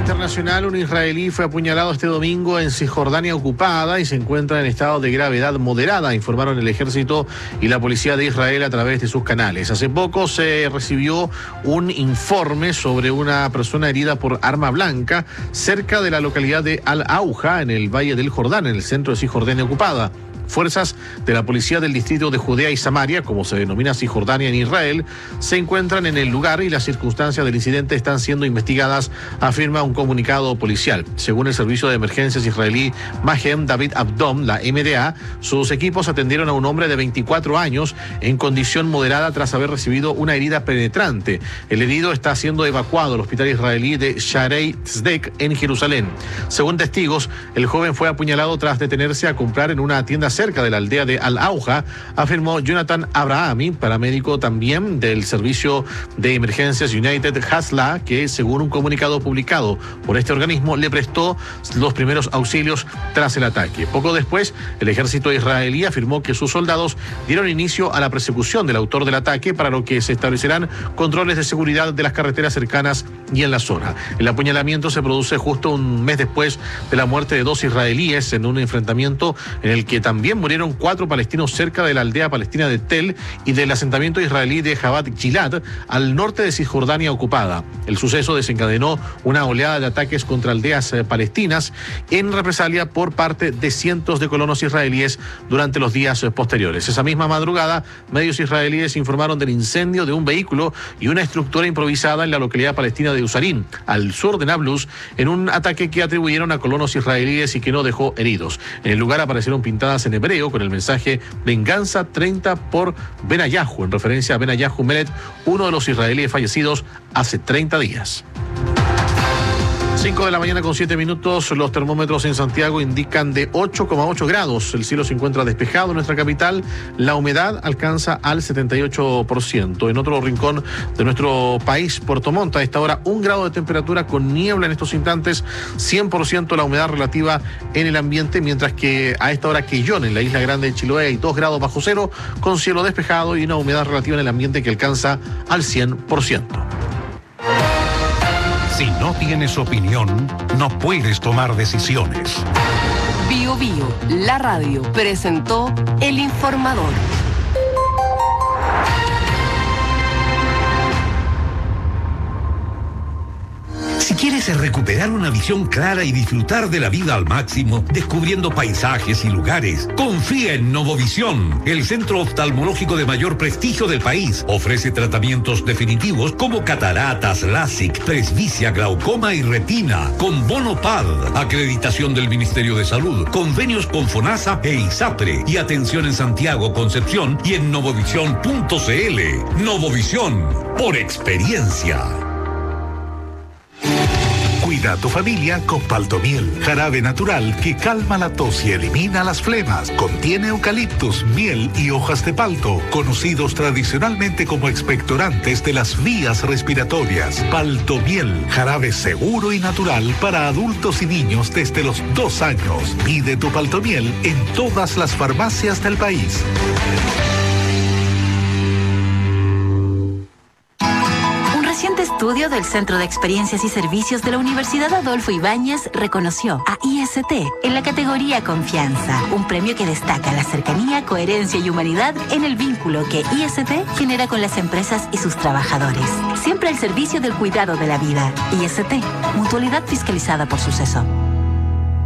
internacional, un israelí fue apuñalado este domingo en Cisjordania ocupada y se encuentra en estado de gravedad moderada, informaron el ejército y la policía de Israel a través de sus canales. Hace poco se recibió un informe sobre una persona herida por arma blanca cerca de la localidad de Al-Auja, en el Valle del Jordán, en el centro de Cisjordania ocupada. Fuerzas de la policía del distrito de Judea y Samaria, como se denomina Cisjordania en Israel, se encuentran en el lugar y las circunstancias del incidente están siendo investigadas, afirma un comunicado policial. Según el servicio de emergencias israelí Magen David Abdom, la MDA, sus equipos atendieron a un hombre de 24 años en condición moderada tras haber recibido una herida penetrante. El herido está siendo evacuado al hospital israelí de Sharei Tzedek en Jerusalén. Según testigos, el joven fue apuñalado tras detenerse a comprar en una tienda cerca de la aldea de Al-Auja, afirmó Jonathan Abrahami, paramédico también del servicio de emergencias United Hasla, que según un comunicado publicado por este organismo le prestó los primeros auxilios tras el ataque. Poco después, el ejército israelí afirmó que sus soldados dieron inicio a la persecución del autor del ataque, para lo que se establecerán controles de seguridad de las carreteras cercanas y en la zona. El apuñalamiento se produce justo un mes después de la muerte de 2 israelíes en un enfrentamiento en el que también murieron 4 palestinos cerca de la aldea palestina de Tel y del asentamiento israelí de Jabat Gilad, al norte de Cisjordania ocupada. El suceso desencadenó una oleada de ataques contra aldeas palestinas en represalia por parte de cientos de colonos israelíes durante los días posteriores. Esa misma madrugada, medios israelíes informaron del incendio de un vehículo y una estructura improvisada en la localidad palestina de Usarín, al sur de Nablus, en un ataque que atribuyeron a colonos israelíes y que no dejó heridos. En el lugar aparecieron pintadas en hebreo con el mensaje Venganza 30 por Benayahu, en referencia a Benayahu Melet, uno de los israelíes fallecidos hace 30 días. 5 de la mañana con 7 minutos, los termómetros en Santiago indican de 8,8 grados. El cielo se encuentra despejado en nuestra capital, la humedad alcanza al 78%. En otro rincón de nuestro país, Puerto Montt, a esta hora 1 grado de temperatura con niebla en estos instantes, 100% la humedad relativa en el ambiente, mientras que a esta hora Quellón, en la isla grande de Chiloé, hay 2 grados bajo cero, con cielo despejado y una humedad relativa en el ambiente que alcanza al 100%. Si no tienes opinión, no puedes tomar decisiones. Bio Bio, la radio, presentó El Informador. Si quieres recuperar una visión clara y disfrutar de la vida al máximo, descubriendo paisajes y lugares, confía en Novovisión, el centro oftalmológico de mayor prestigio del país. Ofrece tratamientos definitivos como cataratas, LASIK, presbicia, glaucoma y retina, con bono PAD, acreditación del Ministerio de Salud, convenios con FONASA e ISAPRE, y atención en Santiago, Concepción y en novovisión.cl. Novovisión, por experiencia. Cuida a tu familia con Paltomiel, jarabe natural que calma la tos y elimina las flemas. Contiene eucaliptus, miel y hojas de palto, conocidos tradicionalmente como expectorantes de las vías respiratorias. Paltomiel, jarabe seguro y natural para adultos y niños desde los 2 años. Pide tu Paltomiel en todas las farmacias del país. Estudio del Centro de Experiencias y Servicios de la Universidad Adolfo Ibáñez reconoció a IST en la categoría Confianza, un premio que destaca la cercanía, coherencia y humanidad en el vínculo que IST genera con las empresas y sus trabajadores. Siempre al servicio del cuidado de la vida. IST, mutualidad fiscalizada por Suceso.